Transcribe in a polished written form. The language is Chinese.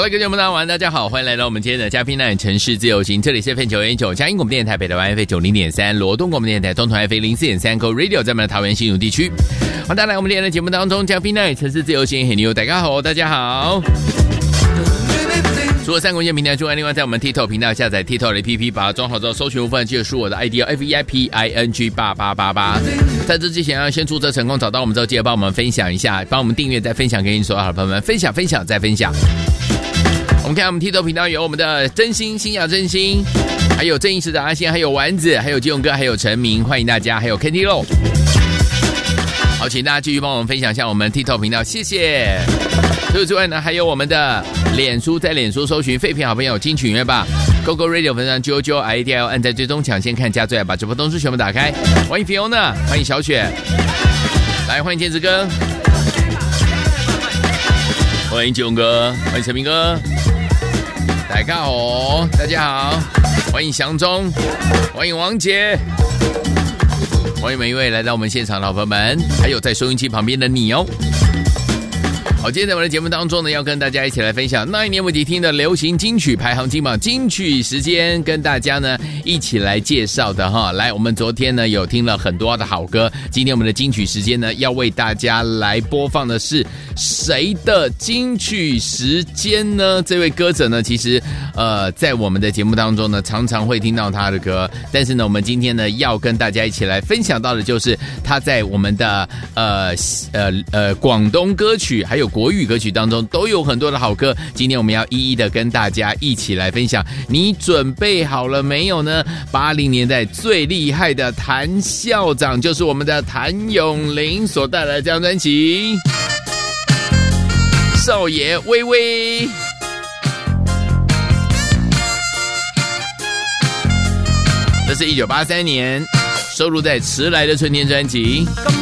了，各位朋友们，大家好，欢迎来到我们今天的嘉宾呢城市自由行，这里是 FM 919嘉音广播电台北台湾 FM 90.3，罗东广播电台东团 FM 04.3 Go Radio 在我们的桃园新竹地区。欢迎大家来我们今天的节目当中，嘉宾呢城市自由行很牛，大家好，大家好。除了3个文件平台之外，另外在我们 TikTok 频道下载 TikTok 的 APP， 把它装好之后，搜寻部分记得输我的 ID FEIPING8888。在这之前要先注册成功，找到我们之后，记得帮我们分享一下，帮我们订阅，再分享给你所有好朋友们，分享再分享。我们看我们 TikTok 频道有我们的真心新雅真心，还有正义使者阿仙，还有丸子，还有金勇哥，还有陈明，欢迎大家，还有 Kenty Low。好，请大家继续帮我们分享一下我们 TikTok 频道，谢谢。除此之外呢，还有我们的脸书，在脸书搜寻废品好朋友金曲音乐吧 ，GoGo Radio 粉专999 IDL， 按在追踪抢先看加最爱，把直播通知全部打开。欢迎 Fiona， 欢迎小雪，来欢迎健子哥，欢迎金勇哥，欢迎陈明哥，大家好，大家好，欢迎祥中，欢迎王杰。欢迎每一位来到我们现场的好朋友们，还有在收音机旁边的你哦。好，今天在我们的节目当中呢，要跟大家一起来分享那一年我们听的流行金曲排行金榜金曲时间，跟大家呢一起来介绍的哈。来，我们昨天呢有听了很多的好歌，今天我们的金曲时间呢要为大家来播放的是谁的金曲时间呢？这位歌者呢，其实在我们的节目当中呢，常常会听到他的歌，但是呢，我们今天呢要跟大家一起来分享到的就是他在我们的广东歌曲还有国语歌曲当中都有很多的好歌，今天我们要一一的跟大家一起来分享。你准备好了没有呢？80年代最厉害的谭校长，就是我们的谭咏麟所带来的这张专辑《少爷微微》。这是1983年收录在《迟来的春天》专辑。